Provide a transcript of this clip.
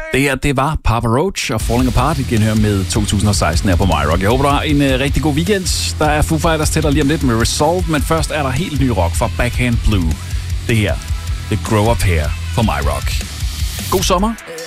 Det her, det var Papa Roach og Falling Apart igen her med 2016 her på MyRock. Jeg håber, du har en rigtig god weekend. Der er Foo Fighters til dig lige om lidt med Resolve, men først er der helt ny rock fra Backhand Blue. Det her, det Grow Up Here på MyRock. God sommer.